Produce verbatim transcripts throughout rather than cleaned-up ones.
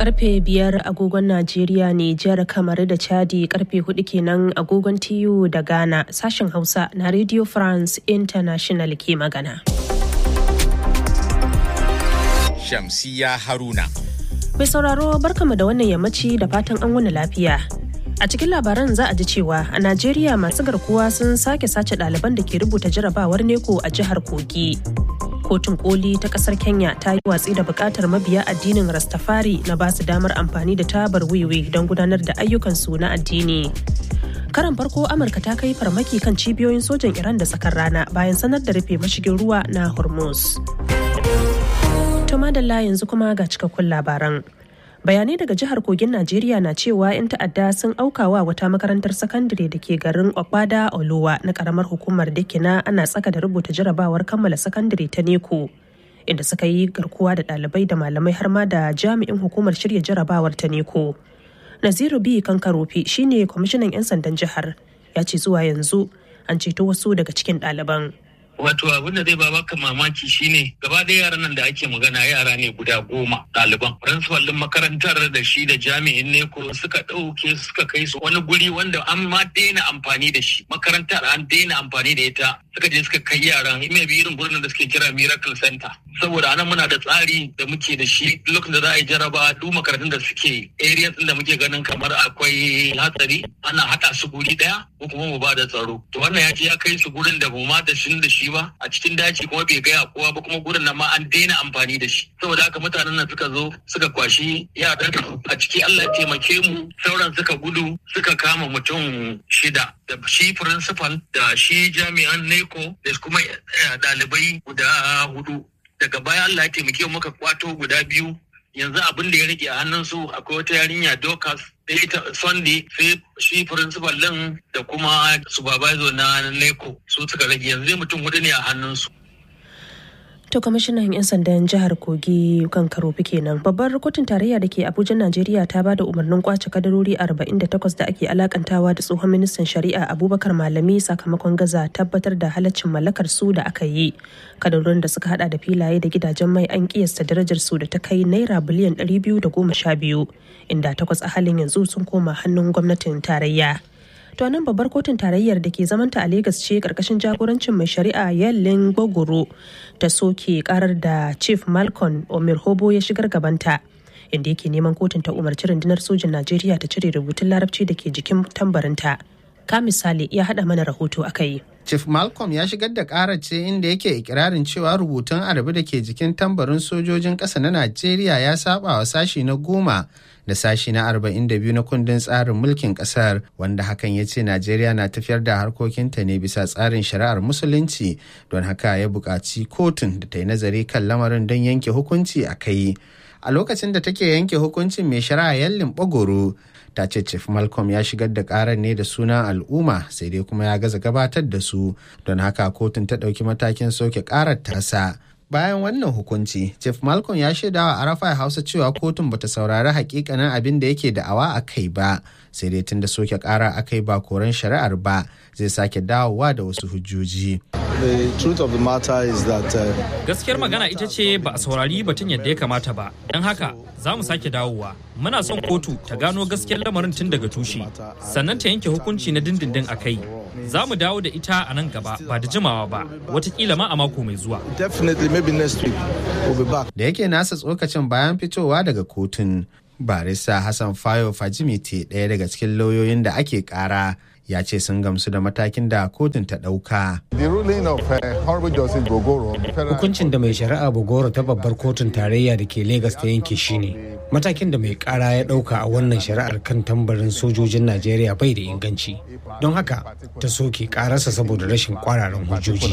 Karfe biyar agogon Najeriya, Nijar, Kamar da Chadi, karfe hudu kenan agogon T U da Ghana. Sashen Hausa na Radio France International ke magana. Shamsiya Haruna. Mai sauraro barkama da wannan yammaci da fatan an wani lafiya. A cikin labaran za a ji cewa a Najeriya masu garkuwa sun sake sace ɗaliban da ke rubuta jarabawar neko a jihar Kogi. Kotun koli ta kasar Kenya ta yi watsi da bukatar mabiya addinin Rastafari na ba su damar amfani da tabar wiwi don gudanar da ayyukansu na addini. Karan farko Amurka ta kai farmaki kan cibiyoyin sojan Iran da tsakar rana bayan sanar da rufe mashigin ruwa na Hormuz. To madalla yanzu kuma ga cikakkun labaran. Bayanai daga jihar Kogin Najeriya na cewa 'yan ta'adda sun aukawa wata makarantar sakandare da ke garin Okwada Oluwa na karamar hukumar Dekina ana tsaka da rubuta jarabawar kammala sakandare ta Neko, inda suka yi garkuwa da ɗalibai da malamai har ma da jami'in hukumar shirya jarabawar ta Neko. Naziru B. Kankarofi shine kwamishinan 'yan sandan jihar, ya ce zuwa yanzu an ceto wasu daga cikin ɗaliban. Wato abin da zai ba baka mamaki shine gaba ɗaya yaran nan da ake magana yara ne guda goma ɗaliban. Principal ɗin makarantar da shi da jami'in ne ko suka ɗauke suka kai su wani guri wanda an ma daina amfani da shi. Makarantar an daina amfani da ita suka je suka kai yaran ime bi irin gurin da suke kira Miracle Center. Saboda anan muna da tsari da muke da shi lokacin da za a yi jaraba duk makarantun da suke areas ɗin da muke ganin kamar akwai hatsari ana haɗa su guri ɗaya ko kuma mu ba da tsaro. To wannan ya ce ya kai su gurin da mu ma da shi da shi ba a cikin daji kuma bai gaya kowa ba kuma gurin nan ma an daina amfani da shi saboda haka mutanen nan suka zo suka kwashi yaran a ciki Allah ya taimake mu sauran suka gudu suka kama mutum shida da shi principal da shi jami'an neko da kuma ɗalibai guda hudu daga baya Allah ya taimake mu muka kwato guda biyu yanzu abin da ya rage a hannun su akwai wata yarinya Dorcas sai ta Sunday sai shi principal din da kuma supervisor na Neko su suka rage yanzu mutum hudu ne a hannun su. To kwamishinan 'yan sandan jihar Kogi kan Karofi kenan. Babbar kotun tarayya da ke Abuja Najeriya ta ba da umarnin kwace kadarori arba'in da takwas da ake alakantawa da tsohon ministan shari'a Abubakar Malami sakamakon gaza tabbatar da halaccin mallakar su da aka yi. Kadarorin da suka hada da filaye da gidajen mai an kiyasta darajar su da ta kai naira biliyan ɗari biyu da goma sha biyu, inda takwas a halin yanzu sun koma hannun gwamnatin tarayya. To nan babbar kotun tarayyar da ke zamanta a Legas ce karkashin jagorancin mai shari'a Yellen Gbogoro ta soke karar da Chief Malcolm Omirhobo ya shigar gabanta, inda yake neman kotun ta umarci rundunar sojin Najeriya ta cire rubutun larabci da ke jikin tambarinta. Ka misali ya hada mana rahoto akai. Chief Malcolm ya shigar da karar ce inda yake ikirarin cewa rubutun arabi da ke jikin tambarin sojojin ƙasa na Najeriya ya saba wa sashi na goma da sashi na arba'in da biyu na kundin tsarin mulkin ƙasar, wanda hakan ya ce Najeriya na tafiyar da harkokinta ne bisa tsarin shari'ar musulunci, don haka ya buƙaci kotun da ta yi nazari kan lamarin don yanke hukunci a kai. A lokacin da take yanke hukuncin mai shari'a Yellin Gbogoro ta ce Chief Malcolm ya shigar da karar ne da sunan al'umma sai dai kuma ya gaza gabatar da su, don haka kotun ta ɗauki matakin soke karar tasa. Bayan wannan hukunci, Chief Malcolm ya shaidawa Arafai Hausa cewa kotun bata saurari hakikanin abin da yake da'awa a kai ba, sai dai tun da soke kara aka yi ba koren shari'ar ba, zai sake dawowa da wasu hujjoji. The truth of the matter is that uh, gaskiyar magana ita ce ba a saurari batun yadda ya kamata ba, don haka za mu sake dawowa. Muna son kotu ta gano gaskiyar lamarin tun daga tushe, sannan ta yanke hukunci na dindindin a kai. Za mu dawo da ita a nan gaba ba da jimawa ba, watakila ma a mako mai zuwa. Definitely, maybe next week we'll be back. Da yake nasa tsokacin bayan fitowa daga kotun, barista Hassan Fayo Fajimite, ɗaya daga cikin lauyoyin da ake ƙara, ya ce sun gamsu da matakin da kotun ta ɗauka. Hukuncin da mai shari'a Bogoro ta babbar kotun tarayya da ke Legas ta yanke shine matakin da mai kara ya ɗauka a wannan shari'ar kan tambarin sojojin Najeriya bai da inganci. Don haka ta soke kararsa saboda rashin kwararan hujjoji.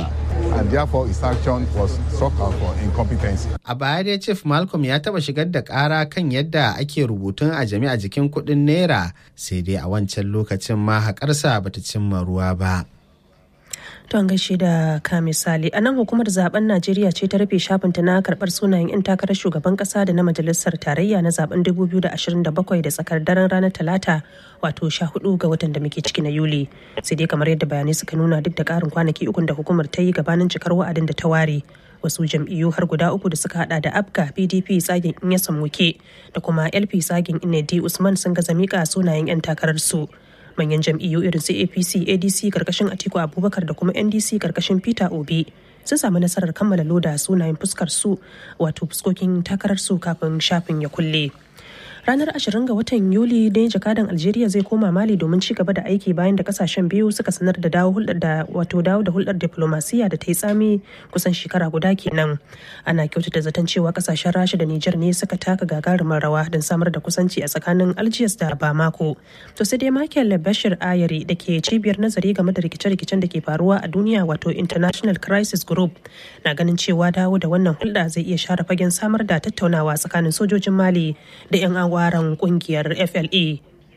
A baya dai Chief Malcolm ya taba shigar da kara kan yadda ake rubutun ajami a jikin kuɗin naira, sai dai a wancan lokacin ma haƙarsa bata cimma ruwa ba. To an gaishe da ka misali. A nan hukumar zaben Najeriya ce ta rufe shafinta na karɓar sunayen 'yan takarar shugaban ƙasa da na majalisar tarayya na zaben dubu biyu da ashirin da bakwai da tsakar daren ranar Talata, wato sha hudu ga watan da muke ciki na Yuli. Sai dai kamar yadda bayanai suka nuna, duk da ƙarin kwanaki ukun da hukumar ta yi gabanin cikar wa'adin da ta ware, Wasu jam'iyyu har guda uku da suka hada da Abga, P D P tsagin Inyasan Muke da kuma L P tsagin Inedi Usman sun gaza mika sunayen 'yan takararsu. Manyan jam'iyyu irin su A P C, A D C karkashin Atiku Abubakar da kuma N D C karkashin Peter Obi sun samu nasarar kammala loda sunayen fuskar su wato fuskokin takararsu kafin shafin ya kulle. Ranar ashirin ga watan Yuli ne jakadan Algeria zai koma Mali domin ci gaba da aiki bayan da kasashen biyu suka sanar da dawo hulɗar da wato dawo da hulɗar diplomasiya da ta yi tsami kusan shekara guda kenan. Ana kyautata zaton cewa kasashen Rasha da Niger ne suka taka gagarumar rawa don samar da kusanci a tsakanin Algiers da Bamako. To sai dai Michael Bashir Ayari da ke cibiyar nazari game da rikice-rikicen da ke faruwa a duniya wato International Crisis Group na ganin cewa dawo da wannan hulɗa zai iya share fagen samar da tattaunawa tsakanin sojojin Mali da 'yan waran kungiyar F L A.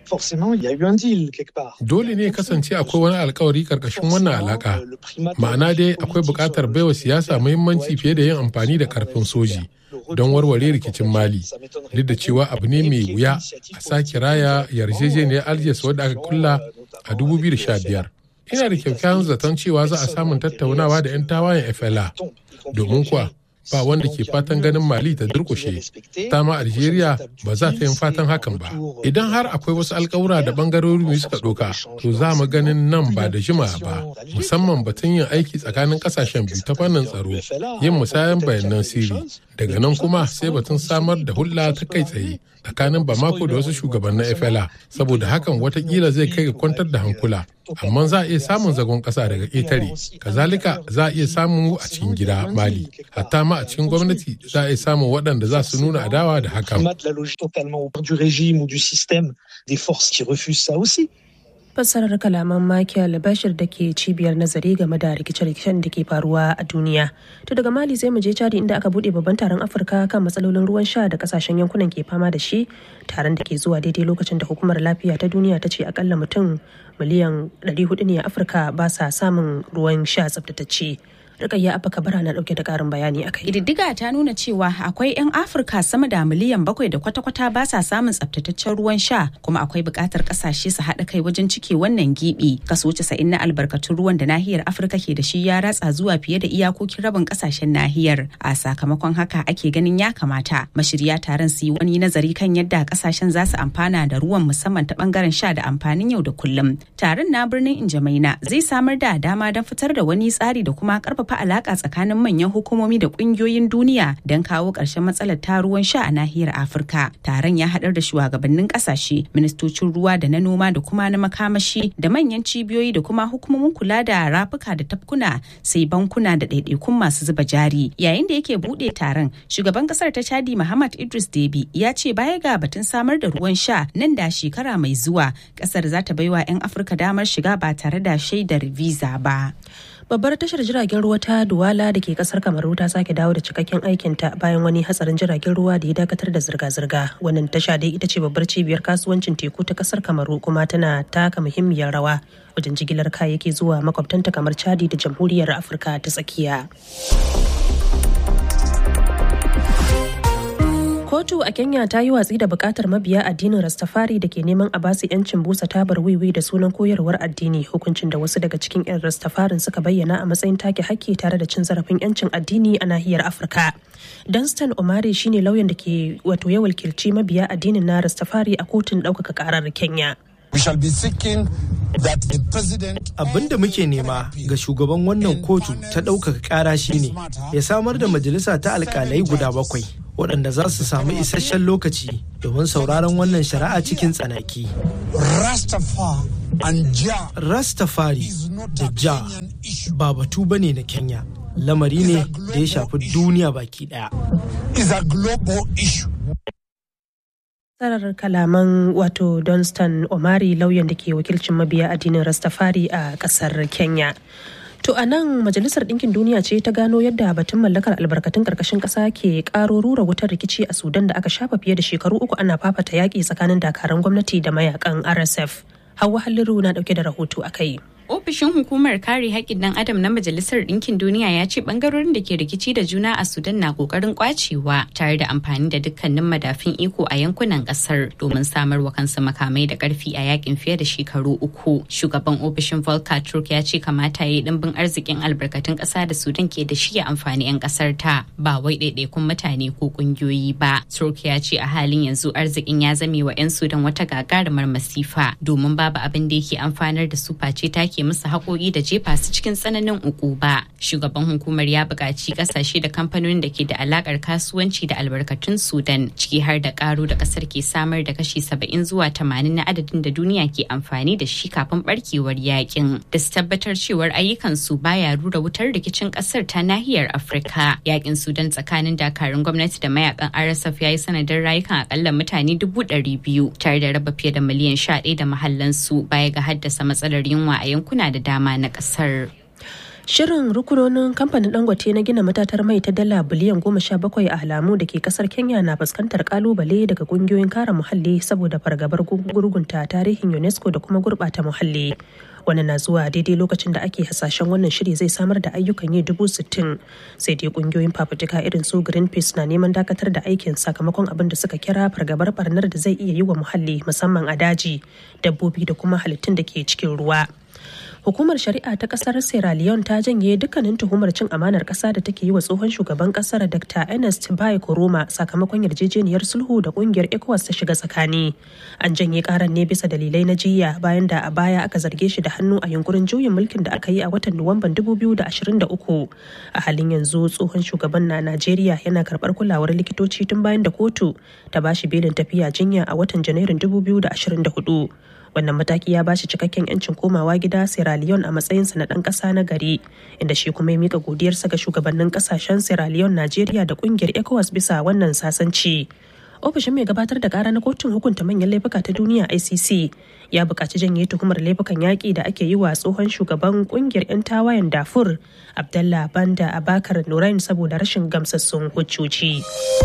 Dole ne kasance akwai wani alkawari karkashin wannan alaka. Ma'ana dai akwai buƙatar baiwa siyasa muhimmanci fiye da yin amfani da karfin soji don warware rikicin Mali. Duk da cewa abu ne mai wuya a sake raya yarjejeniyar Algiers wadda aka kulla a dubu biyu da sha biyar. Ina da kyakkyawan zaton cewa za a samun tattaunawa da 'yan tawayen F L A. Domin kuwa ba wanda ke fatan ganin Mali ta durkushe, ta ma Algeria ba za ta yin fatan hakan ba. Idan har akwai wasu alkawura da bangarori mai suka ɗauka, to za mu ganin nan ba da jima ba, musamman batun yin aiki tsakanin kasashen biyu ta fannin tsaro, yin musayan bayanan sirri. Daga nan kuma sai batun samar da hulɗa ta kai tsaye tsakanin Bamako da wasu shugabannin F L A, saboda hakan watakila zai kai ga kwantar da hankula. Amma za a iya samun zagon ƙasa daga ƙetare, kazalika za a iya samu a cikin gida Mali, hatta ma a cikin gwamnati za a iya samun waɗanda za su nuna adawa da hakan. Fassarar kalaman Michael Bashir da ke cibiyar nazari game da rikice-rikicen da ke faruwa a duniya. To daga Mali sai mu je Chadi inda aka bude babban taron Afirka kan matsalolin ruwan sha da kasashen yankunan ke fama da shi, taron da ke zuwa daidai lokacin da hukumar lafiya ta duniya ta ce akalla mutum miliyan ɗari hudu ne a Afirka ba sa samun ruwan sha tsaftatacce. Rukayya Abba Kabara na dauke da karin bayani akai. Ƙididdiga ta nuna cewa akwai 'yan Afirka sama da miliyan bakwai da kwata-kwata ba sa samun tsaftataccen ruwan sha, kuma akwai buƙatar ƙasashe su haɗa kai wajen cike wannan gibi. Kaso casa'in na albarkatun ruwan da nahiyar Afirka ke da shi ya ratsa zuwa fiye da iyakokin rabin ƙasashen nahiyar. A sakamakon haka ake ganin ya kamata mashirya taron su yi wani nazari kan yadda ƙasashen za su amfana da ruwan musamman ta ɓangaren sha da amfanin yau da kullum. Taron na birnin Injamaina zai samar da dama don fitar da wani tsari da kuma ƙarfafa fa alaka tsakanin manyan hukumomi da kungiyoyin duniya don kawo ƙarshen matsalar ta ruwan sha a nahiyar Afirka. Taron ya haɗar da shugabannin ƙasashe, ministocin ruwa da na noma da kuma na makamashi da manyan cibiyoyi da kuma hukumomin kula da rafuka da tafkuna, sai bankuna da ɗaiɗaikun masu zuba jari. Yayin da yake buɗe taron, shugaban ƙasar ta Chadi Muhammad Idris Deby ya ce baya ga batun samar da ruwan sha nan da shekara mai zuwa, ƙasar za ta baiwa 'yan Afirka damar shiga ba tare da shaidar visa ba. Babbar tashar jiragen ruwa ta Duwala da ke kasar Kamaru ta sake dawo da cikakken aikinta bayan wani hatsarin jiragen ruwa da ya dakatar da zirga-zirga. Wannan tasha dai ita ce babbar cibiyar kasuwancin teku ta kasar Kamaru kuma tana taka muhimmiyar rawa wajen jigilar kayayyaki zuwa makwabtanta kamar Chadi da Jamhuriyar Afirka ta Tsakiya. Kotu a Kenya ta yi watsi da bukatar mabiya addinin Rastafari da ke neman a basu 'yancin busa tabar wiwi da sunan koyarwar addini, hukuncin da wasu daga cikin 'yan Rastafarin suka bayyana a matsayin take hakki tare da cin zarafin 'yancin addini a nahiyar Afirka. Dunstan Omari shine lauyan da ke wato ya wakilci mabiya addinin na Rastafari a kotun ɗaukaka karar Kenya. Abin da muke nema ga shugaban wannan kotu ta ɗaukaka ƙara shine ya samar da majalisa ta alƙalai guda bakwai waɗanda za su samu isasshen lokaci domin sauraron wannan shari'a cikin tsanaki. Rastafari da Ja ba batu bane na Kenya, lamari ne da ya shafi duniya baki ɗaya. Tsarar kalaman wato Dunstan Omari lauyan da ke wakilcin mabiya addinin Rastafari a kasar Kenya. To a nan Majalisar Ɗinkin Duniya ce ta gano yadda batun mallakar albarkatun ƙarƙashin ƙasa ke ƙaro rura wutar rikici a Sudan da aka shafa fiye da shekaru uku ana fafata yaƙi tsakanin dakaran gwamnati da mayakan R S F. Hauwa Halliru na ɗauke da rahoto a kai. Ofishin hukumar kare haƙƙin ɗan adam na Majalisar Ɗinkin Duniya ya ce ɓangarorin da ke rikici da juna a Sudan na ƙoƙarin ƙwacewa tare da amfani da dukkanin madafin iko a yankunan ƙasar domin samar wa kansu makamai da ƙarfi a yakin fiye da shekaru uku. Shugaban ofishin Volker Turk ya ce kamata ya yi ɗimbin arzikin albarkatun ƙasa da Sudan ke da shi ya amfani 'yan ƙasar ta ba wai ɗaiɗaikun mutane ko ƙungiyoyi ba. Turk ya ce a halin yanzu arzikin ya zame wa 'yan Sudan wata gagarumar masifa domin babu abin da yake amfanar da su face take ke musu haƙoƙi da jefa su cikin tsananin ukuba. Shugaban hukumar ya buƙaci ƙasashe da kamfanonin da ke da alaƙar kasuwanci da albarkatun Sudan ciki har da ƙaro da ƙasar ke samar da kashi saba'in zuwa tamanin na adadin da duniya ke amfani da shi kafin barkewar yakin da su tabbatar cewar ayyukan su baya rura wutar rikicin ƙasar ta nahiyar Afirka. Yakin Sudan tsakanin dakarun gwamnati da mayakan R S F ya yi sanadin rayukan akalla mutane dubu ɗari biyu tare da raba fiye da miliyan sha ɗaya da mahallansu baya ga haddasa matsalar yunwa a yankunan kuna da dama na kasar. Shirin rukunonin kamfanin Dangote na gina matatar mai ta dala biliyan goma sha bakwai a Halamu da ke kasar Kenya na fuskantar kalubale daga kungiyoyin kare muhalli saboda fargabar gurgunta tarihin UNESCO da kuma gurbata muhalli. Wannan na zuwa daidai lokacin da ake hasashen wannan shiri zai samar da ayyukan yi dubu sittin, sai dai kungiyoyin fafutuka irin su Greenpeace na neman dakatar da aikin sakamakon abin da suka kira fargabar barnar da zai iya yi wa muhalli musamman a daji, dabbobi da kuma halittun da ke cikin ruwa. Hukumar shari'a ta kasar Sierra Leone ta janye dukkanin tuhumar cin amanar kasa da take yi wa tsohon shugaban kasar Doctor Ernest Bai Koroma sakamakon yarjejeniyar sulhu da kungiyar ECOWAS ta shiga tsakani. An janye karan ne bisa dalilai na jiya bayan da a baya aka zarge shi da hannu a yunkurin juyin mulkin da aka yi a watan Nuwamban dubu biyu da ashirin da uku. A halin yanzu tsohon shugaban na Najeriya yana karbar kulawar likitoci tun bayan da kotu ta bashi belin tafiya jinya a watan Janairun dubu biyu da ashirin da hudu. Wannan mataki ya bashi cikakken yancin komawa gida Sierra Leone a matsayinsa na ɗan ƙasa na gari, inda shi kuma ya mika godiyarsa ga shugabannin ƙasashen Sierra Leone, Najeriya da ƙungiyar ECOWAS bisa wannan sasanci. Ofishin mai gabatar da ƙara na kotun hukunta manyan laifuka ta duniya I C C ya buƙaci janye tuhumar laifukan yaƙi da ake yi wa tsohon shugaban ƙungiyar 'yan tawayen Darfur Abdallah Banda Abakar Nurain saboda rashin gamsassun hujjoji.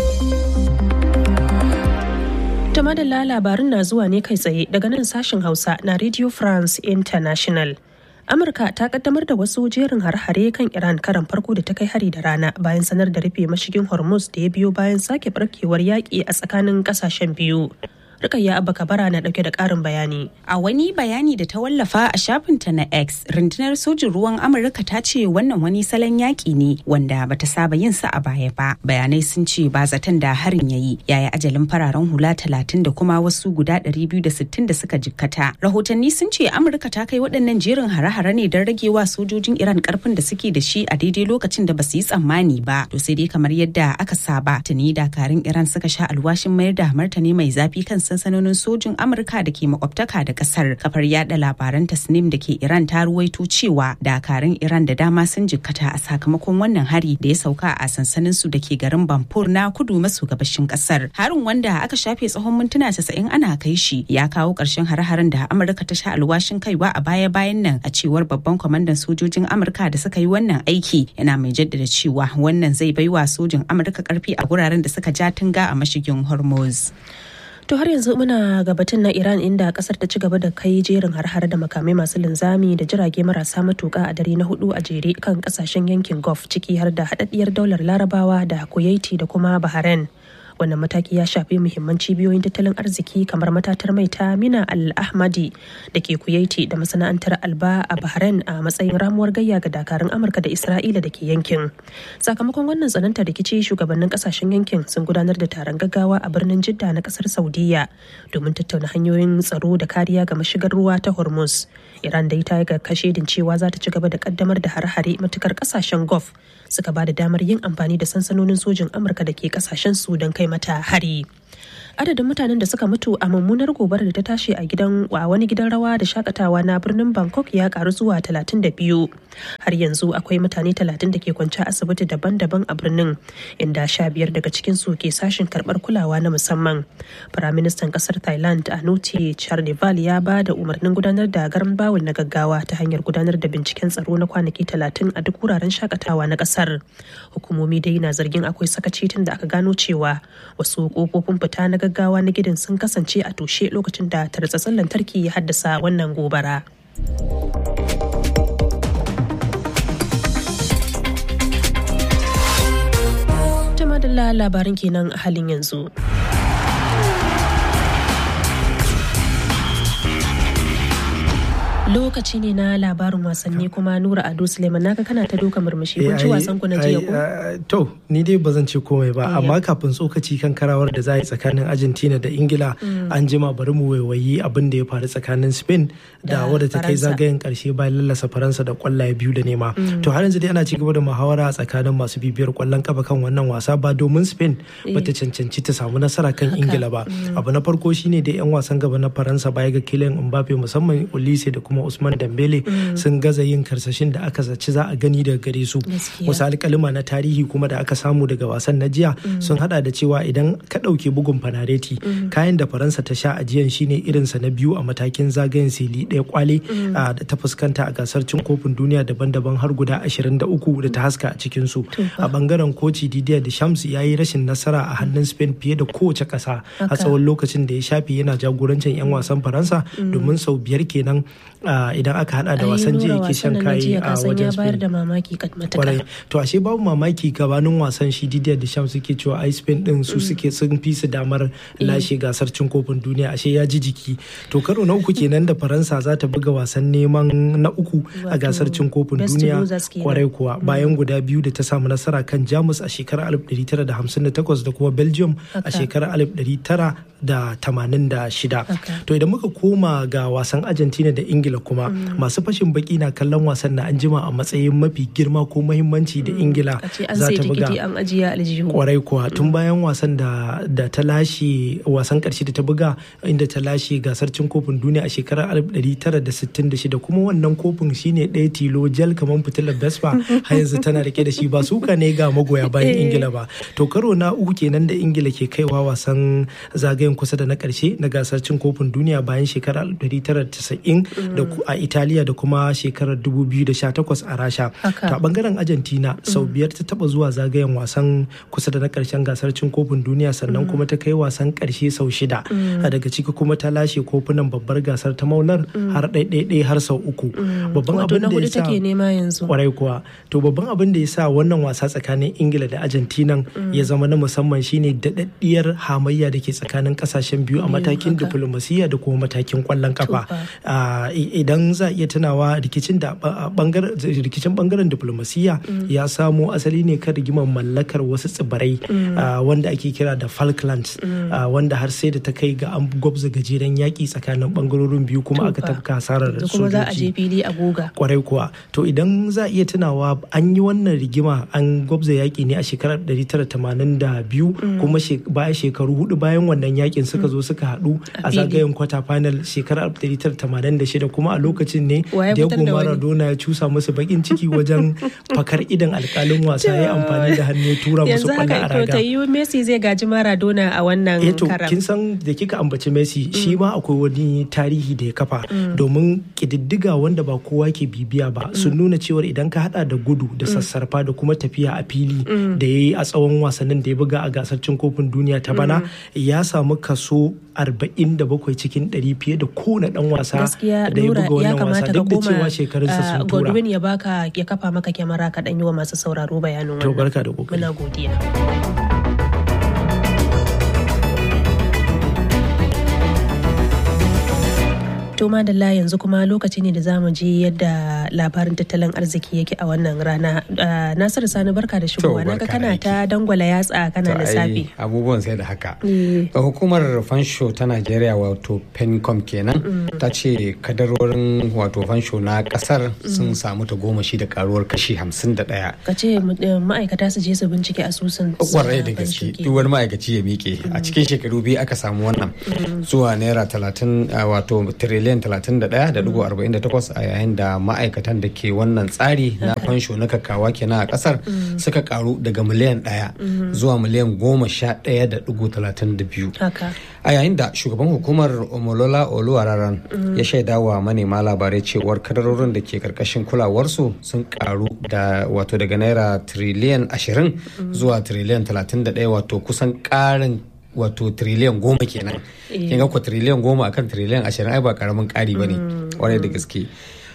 Ta madalla labarin na zuwa ne kai tsaye daga nan sashen Hausa na Radio France International. Amurka ta kaddamar da wasu jerin har-hare kan Iran karan farko da ta kai hari da rana bayan sanar da rufe mashigin Hormuz da ya biyo bayan sake barkewar yaƙi a tsakanin ƙasashen biyu. Rukayya Abba Kabara na dauke da karin bayani. A wani bayani da ta wallafa a shafinta na X, rundunar sojin ruwan Amurka ta ce wannan wani salon yaƙi ne wanda bata saba yin sa a baya ba. Bayanai sun ce ba zaton da harin yayi yayi ajalin fararen hula talatin da kuma wasu guda ɗari biyu da sittin da suka jikkata. Rahotanni sun ce Amurka ta kai waɗannan jerin hare-hare ne don ragewa sojojin Iran karfin da suke da shi a daidai lokacin da basu yi tsammani ba. To sai dai kamar yadda aka saba, tuni dakarun Iran suka sha alwashin mayar da martani mai zafi kan sansanonin sojin Amurka da ke makwabtaka da kasar. Kafar yada labaran Tasnim da ke Iran ta ruwaito cewa dakarun Iran da dama sun jikkata a sakamakon wannan hari da ya sauka a sansanin su da ke garin Bampur na kudu maso gabashin kasar. Harin wanda aka shafe tsawon mintuna casa'in ana kai shi ya kawo ƙarshen hare-haren da Amurka ta sha alwashin kaiwa a baya-bayan nan, a cewar babban kwamandan sojojin Amurka da suka yi wannan aiki. Yana mai jaddada cewa wannan zai baiwa sojin Amurka karfi a wuraren da suka ja tunga a mashigin Hormuz. To har yanzu muna gabatun na Iran, inda kasar ta ci gaba da kai jerin har-har da makamai masu linzami da jirage marasa matuka a dare na hudu a jere kan kasashen yankin Gulf, ciki har da haɗaɗɗiyar daular Larabawa da Kuwaiti da kuma Bahrain. Wannan mataki ya shafi muhimman cibiyoyin tattalin arziki kamar matatar mai ta Mina Al-Ahmadi da ke Kuwaiti da masana'antar Alba a Bahrain a matsayin ramuwar gayya ga dakarun Amurka da Isra'ila da ke yankin. Sakamakon wannan tsanantar rikici, shugabannin kasashen yankin sun gudanar da taron gaggawa a birnin Jidda na kasar Saudiya domin tattauna hanyoyin tsaro da kariya ga mashigar ruwa ta Hormuz. Iran dai ta yi ga kashedin cewa za ta ci gaba da kaddamar da har-hare matukar kasashen Gulf suka ba da damar yin amfani da sansanonin sojin Amurka da ke kasashen su don kai mata hari. Adadin mutanen da suka mutu a mummunar gobarar da ta tashi a gidan a wani gidan rawa da shakatawa na birnin Bangkok ya karu zuwa talatin da biyu. Har yanzu akwai mutane talatin da ke kwance a asibiti daban-daban a birnin, inda sha biyar daga cikin su ke sashin karbar kulawa na musamman. Firaministan kasar Thailand Anuti Charnival ya ba da umarnin gudanar da garan bawul na gaggawa ta hanyar gudanar da binciken tsaro na kwanaki talatin a duk wuraren shakatawa na kasar. Hukumomi dai na zargin akwai sakaci tun da aka gano cewa wasu kofofin fita na gaggawa na gidan sun kasance a toshe lokacin da tartsatsin lantarki ya haddasa wannan gobara. madalla labarin kenan a halin yanzu. Lokaci ne na labarin wasanni kuma Nura Ado Suleiman naka kana ta doka murmushi kun ci wasan ku na jiya ko? To ni dai bazan ce komai ba amma kafin tsokaci kan karawar da za yi tsakanin Argentina da Ingila an jima bari mu waiwayi abin da ya faru tsakanin Spain da wadda ta kai zagayen karshe bayan lallasa Faransa da kwallaye biyu da nema. To har yanzu dai ana ci gaba da muhawara tsakanin masu bibiyar kwallon kafa kan wannan wasa ba domin Spain bata cancanci ta samu nasara kan Ingila ba. Abu na farko shine da yan wasan gaba na Faransa baya ga Kylian Mbappe musamman Olise da kuma Usman Dembele mm. sun gaza yin karsashin da aka zaci za a gani daga gare su. Wasu alƙalima na tarihi kuma da aka samu daga wasan na jiya mm. sun hada da cewa idan ka ɗauke bugun fanareti mm. kayan da Faransa ta sha a jiyan shine irinsa na biyu a matakin zagayen sili ɗaya kwale mm. da ta fuskanta a gasar cin kofin duniya daban-daban har guda ashirin da uku da ta haska a cikin su. A bangaren koci Didier Deschamps ya yi rashin nasara a hannun Spain fiye da kowace ƙasa a tsawon lokacin da ya shafe yana jagorancin 'yan wasan Faransa mm. domin sau biyar kenan idan aka hada da wasan jiya yake shan kayi a wajen Spain. Kwarai. To ashe babu mamaki gabanin wasan shi Didier Deschamps suke cewa ai Spain din su suke sun fi su damar lashe gasar cin kofin duniya ashe ya ji jiki. To karo na uku kenan da Faransa za ta buga wasan neman na uku a gasar cin kofin duniya kwarai kuwa bayan guda biyu da ta samu nasara kan Jamus a shekarar alif ɗari tara da hamsin da takwas da kuma Belgium a shekarar alif ɗari tara da tamanin da shida. To idan muka koma ga wasan Argentina da Ingila kuma mm. masu fashin baki na kallon wasan na anjima a matsayin mafi girma ko muhimmanci da Ingila za ta buga. Kwarai kuwa tun bayan wasan da, da ta lashe wasan karshe da ta buga inda ta lashe gasar cin kofin duniya a shekarar alif ɗari tara da sittin da shida kuma wannan kofin shine ɗaya tilo jel kamar fitilar Vespa har yanzu tana rike da shi ba suka ne ga magoya bayan Ingila ba. To karo na uku kenan da Ingila ke kaiwa wasan zagayen kusa da na karshe na gasar cin kofin duniya bayan shekarar alif ɗari tara da casa'in da a Italiya da kuma shekarar dubu biyu da sha takwas a Rasha. Ta bangaren Argentina sau biyar ta taba zuwa zagayen wasan kusa da na karshen gasar cin kofin duniya sannan kuma ta kai wasan karshe sau shida. Daga ciki kuma ta lashe kofunan babbar gasar ta maular har ɗaiɗaiɗai har sau uku. Babban abin da ya sa kwarai kuwa. To babban abin da ya sa wannan wasa tsakanin Ingila da Argentina ya zama na musamman shine daɗaɗɗiyar hamayya da ke tsakanin kasashen biyu a matakin diflomasiyya da kuma matakin kwallon kafa. Idan za a iya tunawa rikicin da rikicin bangaren diplomasiyya ya samo asali ne kan rigimar mallakar wasu tsibirai wanda ake kira da Falklands wanda har sai da ta kai ga an gwabza gajeren yaki tsakanin bangarorin biyu kuma aka tafka hasarar sojoji. Kuma za a je fili a goga. Kwarai kuwa. To idan za a iya tunawa an yi wannan rigima an gwabza yaki ne a shekarar ɗari tara tamanin da biyu kuma bayan shekaru hudu bayan wannan yakin suka zo suka haɗu a zagayen kwata final shekarar ɗari tara tamanin da shida kuma a lokacin ne Diego Maradona ya cusa musu bakin ciki wajen fakar idan alkalin wasa ya amfani da hannu ya tura musu kwallo a raga. Yanzu haka yi Messi zai gaji Maradona a wannan karam. Kin san da kika ambaci Messi shi ma akwai wani tarihi da ya kafa domin kididdiga wanda ba kowa ke bibiya ba sun nuna cewa idan ka hada da gudu da sassarfa da kuma tafiya a fili da ya yi a tsawon wasannin da ya buga a gasar cin kofin duniya ta bana ya samu kaso arba'in da bakwai cikin ɗari fiye da kowane ɗan wasa da ya buga wannan wasa duk da cewa shekarunsa sun tura. Godwin ya baka ya kafa maka kyamara ka ɗan yi wa masu sauraro bayanin wannan. To barka da kokari. Muna godiya. To madalla yanzu kuma lokaci ne da za mu ji yadda labarin tattalin arziki yake a wannan rana. Nasiru Sani barka da shigowa. Naga kana ta dangwala yatsa kana lissafi. Abubuwan sai da haka. Hukumar fansho ta Najeriya wato Pencom kenan ta ce kadarorin wato fansho na kasar sun samu ta goma shi da karuwar kashi hamsin da ɗaya. Ka ce ma'aikata su je su bincike asusun. Kwarai da gaske duk wani ma'aikaci ya miƙe. A cikin shekaru biyu aka samu wannan zuwa naira talatin wato tiriliyan talatin da ɗaya da dubu arba'in da takwas a yayin da ma'aikatan da ke wannan tsari na fansho na kakawa kenan a kasar suka karu daga miliyan ɗaya zuwa miliyan goma sha ɗaya da dubu talatin da biyu a yayin da shugaban hukumar Omolola Oluwararan ya shaida wa manema labarai cewar kadarorin da ke karkashin kulawarsu sun karu da wato daga naira tiriliyan ashirin zuwa tiriliyan talatin da ɗaya wato kusan karin wato triliyan goma kenan kin ga ko triliyan goma akan triliyan ashirin ai ba karamin kari bane kwarai da gaske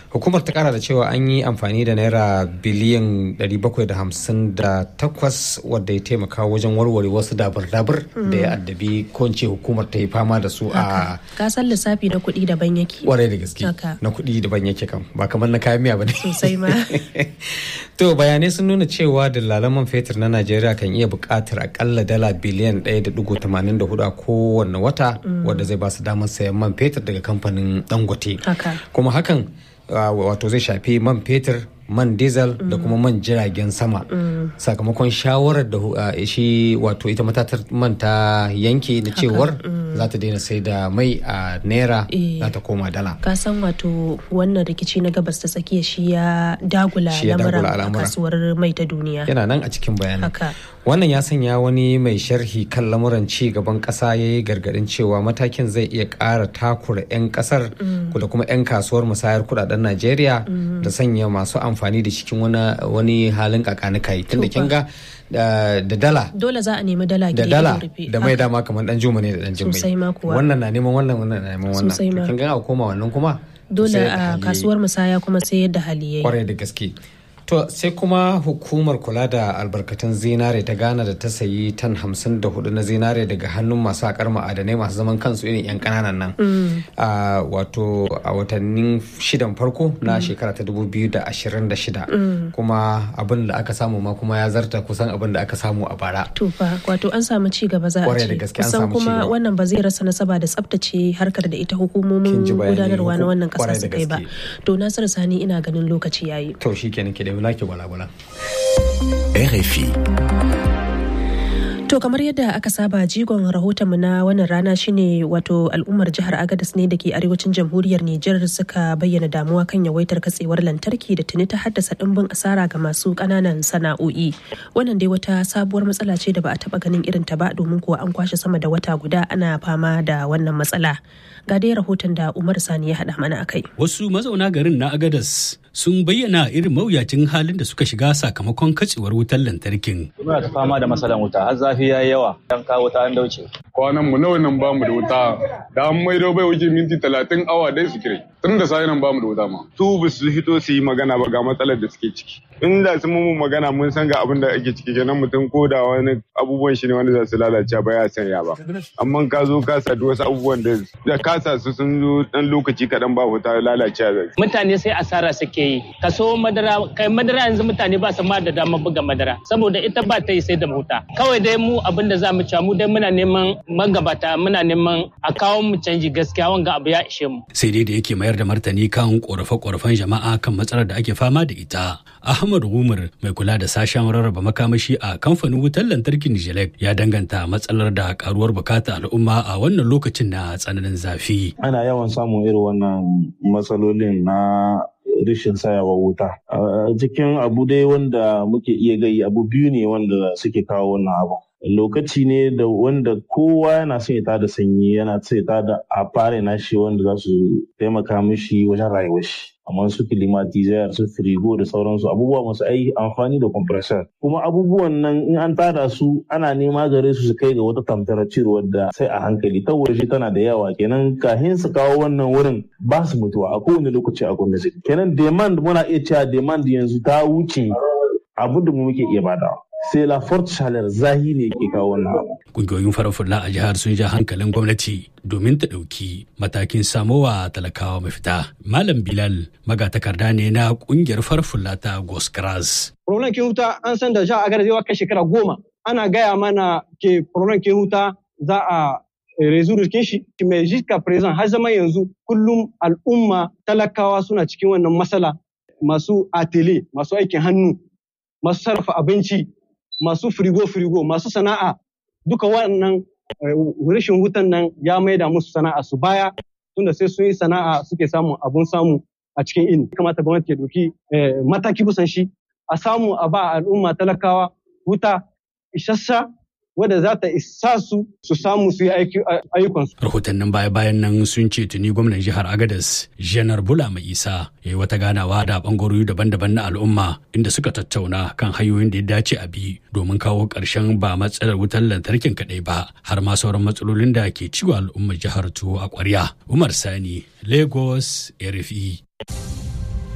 Hukumar ta kara da cewa an yi amfani da naira biliyan ɗari bakwai da hamsin da takwas wadda ya taimaka wajen warware wasu dabar-dabar da ya addabi ko ce hukumar ta yi fama da su a kasan lissafi na kuɗi daban yake. Kwarai da gaske na kuɗi daban yake kam ba kamar na kayan miya ba ne. Sosai ma. To bayanai sun nuna cewa dillalan man fetur na Najeriya kan iya buƙatar akalla dala biliyan ɗaya da ɗigo tamanin da hudu a kowane wata wadda zai ba su damar sayan man fetur daga kamfanin Dangote. Kuma hakan wato zai shafi man fetur, man diesel da kuma man jiragen sama sakamakon shawarar da shi wato ita matatar man ta yanke da cewar za ta daina sai da mai a naira za ta koma dala. Ka san wato wannan rikici na gabas ta tsakiya shi ya dagula lamuran kasuwar mai ta duniya. Yana nan a cikin bayanin. Wannan ya sanya wani mai sharhi kan lamuran ci gaban kasa ya yi gargadin cewa matakin zai iya ƙara takura 'yan kasar da kuma 'yan kasuwar musayar kudaden Najeriya da sanya masu amfani da cikin wani halin kakanikai tunda kin ga da dala dole za a nemi dala da dala da mai dama kamar dan juma ne da dan jimai wannan na neman wannan wannan na neman wannan kin ga a koma wannan kuma dole a kasuwar musaya kuma sai yadda hali yayi kwarai da gaske. To sai kuma hukumar kula da albarkatun zinare ta Ghana da ta sayi tan hamsin da hudu na zinare daga hannun masu haƙar ma'adanai masu zaman kansu irin 'yan ƙananan nan. Wato a watannin shidan farko na shekara ta dubu biyu da ashirin da shida. Kuma abin da aka samu ma kuma ya zarta kusan abin da aka samu a bara. Tufa wato an samu ci gaba za a ce. Kusan kuma wannan ba zai rasa nasaba da tsabtace harkar da ita hukumomin gudanarwa na wannan ƙasa su kai ba. To Nasiru Sani ina ganin lokaci yayi. To shikenan ke da Laki wala-wala. R F I. To kamar yadda aka saba jigon rahotonmu na wannan rana shine wato al'ummar jihar Agadez ne da ke arewacin jamhuriyar Nijar suka bayyana damuwa kan yawaitar katsewar lantarki da tuni ta haddasa ɗimbin asara ga masu ƙananan sana'o'i. Wannan dai wata sabuwar matsala ce da ba a taɓa ganin irin ta ba domin kuwa an kwashe sama da wata guda ana fama da wannan matsala. Ga dai rahoton da Umar Sani ya haɗa mana akai. Wasu mazauna garin na Agadez sun bayyana irin mawuyacin halin da suka shiga sakamakon katsewar wutar lantarkin. Muna ta fama da matsalan wuta har zafi ya yi yawa dan kawo wuta an dauce. Kwanan mu nawa nan bamu da wuta da an maido bai wuce minti talatin awa dai su kire. Tun da sai nan bamu da wuta ma. Su ba su hito su yi magana ba ga matsalar da suke ciki. Inda sun mu magana mun san ga abin da ake ciki kenan mutum ko da wani abubuwan shi ne wanda za su lalace ba ya sanya ba. Amma ka zo ka sa wasu abubuwan da ka sa su sun zo dan lokaci kaɗan ba wuta lalace zai. Mutane sai asara suke yi. Kaso madara kai madara yanzu mutane ba su ma da dama buga madara saboda ita ba ta yi sai da wuta. Kawai dai mu abin da za mu ci mu dai muna neman magabata muna neman a kawo mu canji gaskiya wanga abu ya ishe mu. Sai dai da yake mayar da martani kan korafe-korafen jama'a kan matsalar da ake fama da ita. Ahmad Umar mai kula da sashen rarraba makamashi a kamfanin wutar lantarkin Nijelek ya danganta matsalar da karuwar bukata al'umma a wannan lokacin na tsananin zafi. Ana yawan samun irin wannan matsalolin na rashin sayawa wuta. A cikin abu dai wanda muke iya gai abu biyu ne wanda suke kawo wannan abu. Lokaci ne da wanda kowa yana son ya tada sanyi yana son ya tada a fare nashi wanda za su taimaka mishi wajen rayuwar shi. Amma su climatizer su firigo da sauransu abubuwa masu ai amfani da compressor. Kuma abubuwan nan in an tada su ana nema gare su su kai ga wata temperature wadda sai a hankali ta waje tana da yawa kenan kahin su kawo wannan wurin ba su mutuwa a kowane lokaci a gwamnati. Kenan demand muna iya cewa demand yanzu ta wuce abin da mu muke iya badawa. Sai la forte chaleur zahi ne ke kawo wannan abu. Kungiyoyin farar fulla a jihar sun ja hankalin gwamnati domin ta ɗauki matakin samowa talakawa mafita. Malam Bilal magatakarda ne na kungiyar farar fulla ta Goskras. Problem ke huta an san da ja a garzewa kai shekara goma. Ana gaya mana ke problem ke huta za a resurrection shi mai jiska present har zama yanzu kullum al'umma talakawa suna cikin wannan matsala masu atele masu aikin hannu masu sarrafa abinci masu firigo-firigo masu sana'a duka wannan rashin wutan nan ya maida musu sana'a su baya tunda sai sun yi sana'a suke samun abun samu a cikin ini. Kamata gwamnati ya doki mataki busan shi a samu a ba al'umma talakawa wuta isassa wadda za ta isa su su samu su yi ayyukansu. Rahotannin baya-bayan nan sun ce tuni gwamnan jihar Agadez Janar Bula Mai Isa ya yi wata ganawa da bangarori daban-daban na al'umma inda suka tattauna kan hanyoyin da ya dace a bi domin kawo ƙarshen ba matsalar wutar lantarkin kaɗai ba har ma sauran matsalolin da ke ciwo al'ummar jihar tuwo a ƙwarya. Umar Sani, Lagos, R F I.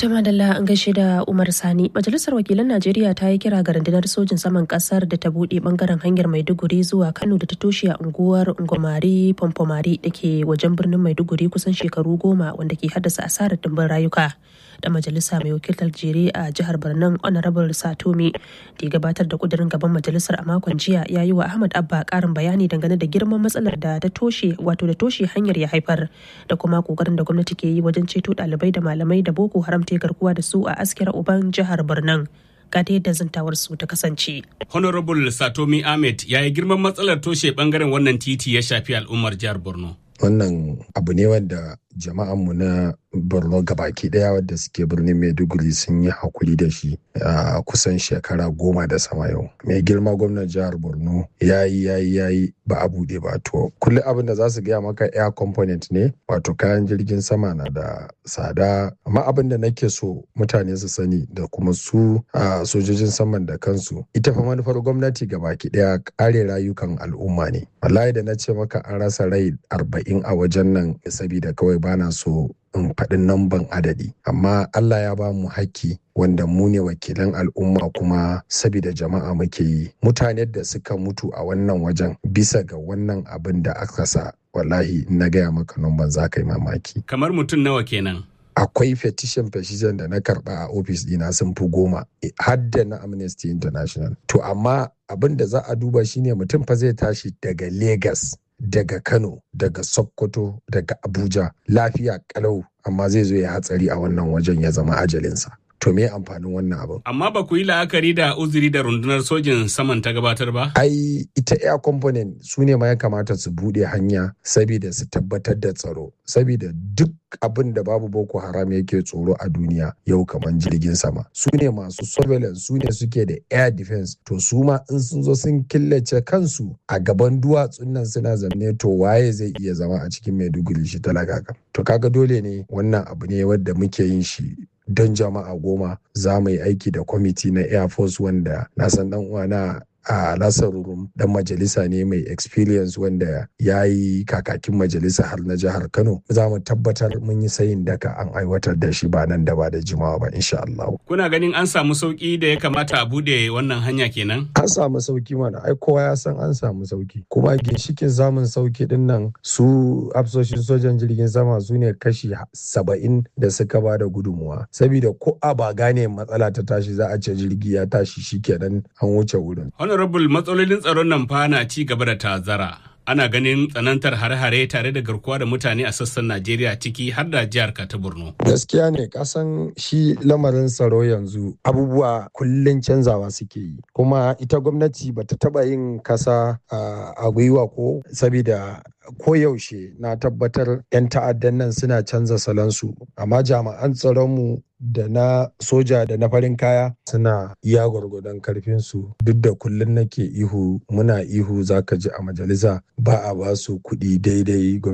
Madalla an gaishe da Umar Sani. Majalisar Wakilan Najeriya ta yi kira ga rundunar sojin saman kasar da ta buɗe bangaren hanyar Maiduguri zuwa Kano da ta toshe a unguwar Ngomari Pompomari da ke wajen birnin Maiduguri kusan shekaru goma wanda ke haddasa asarar dimbin rayuka. Da majalisa mai wakiltar jere a jihar Barnan Honorable Satomi da ya gabatar da kudirin gaban majalisar a makon jiya ya yi wa Ahmad Abba karin bayani dangane da girman matsalar da ta toshe wato da toshe hanyar ya haifar da kuma kokarin da gwamnati ke yi wajen ceto ɗalibai da malamai da Boko Haram ta garkuwa da su a askira uban jihar Barnan. Ga da yadda zantawar su ta kasance. Honorable Satomi Ahmed ya yi girman matsalar toshe bangaren wannan titi ya shafi al'ummar jihar Borno. Wannan abu ne wanda jama'anmu na Borno gabaki daya wadda suke birnin Maiduguri sun yi hakuri da shi a kusan shekara goma da sama yau. Mai girma gwamnan jihar Borno ya yi ya yi ya yi ba a buɗe ba to kullum abin da za su gaya maka air component ne wato kayan jirgin sama na da tsada amma abin da nake so mutane su sani da kuma su a sojojin saman da kansu ita fa manufar gwamnati gabaki daya kare rayukan al'umma ne. Wallahi da na ce maka an rasa rai arba'in a wajen nan sabida kawai bana so in faɗin namban adadi amma Allah ya ba mu haƙƙi wanda mu ne wakilan al'umma kuma sabida jama'a muke yi mutane da suka mutu a wannan wajen bisa ga wannan abin da aka sa wallahi na gaya maka namban za ka yi mamaki. Kamar mutum nawa kenan? Akwai petition petition da na karba a ofis dina sun fi goma har da na Amnesty International to amma abin da za a duba shine mutum fa zai tashi daga Lagos daga Kano, daga Sokoto, daga Abuja, lafiya kalau amma zai zo ya hatsari a wannan wajen ya zama ajalinsa. To me amfanin wannan abin? Amma ba ku yi la'akari da uzuri da rundunar sojin saman ta gabatar ba? Ai, ita air component su ne ma ya kamata su bude hanya saboda su tabbatar da tsaro. Saboda duk abin da babu Boko Haram yake tsoro a duniya yau kamar jirgin sama. Su ne masu surveillance, su ne suke da air defense. To su ma in sun zo sun killace kansu a gaban duwatsun nan suna zanne to waye zai iya zama a cikin Maiduguri shi talaka. To kaga dole ne wannan abu ne wanda muke yin shi don jama'a goma za mu yi aiki da kwamiti na air force wanda na san dan uwana a lasarurum dan majalisa ne mai experience wanda ya yi kakakin majalisa har na jihar Kano za mu tabbatar mun yi sayin daka an aiwatar da shi ba nan da ba da jimawa ba insha Allah. Kuna ganin an samu sauki da ya kamata a bude wannan hanya kenan? An samu sauki mana ai kowa ya san an samu sauki kuma ginshikin samun sauki din nan su hafsoshin sojan jirgin sama su ne kashi saba'in da suka ba da gudunmuwa saboda ko a ba gane matsala ta tashi za a ce jirgi ya tashi shikenan an wuce wurin. Honorable matsalolin tsaron nan fa na ci gaba da ta'azzara. Ana ganin tsanantar hare-hare tare da garkuwa da mutane a sassan Najeriya ciki har da jihar ta Borno. Gaskiya ne kasan shi lamarin tsaro yanzu abubuwa kullum canzawa suke yi. Kuma ita gwamnati bata taba yin kasa a gwiwa ko sabida koyaushe na tabbatar 'yan ta'addan nan suna canza salansu amma jami'an tsaronmu da na soja da na farin kaya suna iya gwargwadon karfinsu duk da kullum nake ihu muna ihu zaka ji a majalisa ba a ba su kuɗi daidai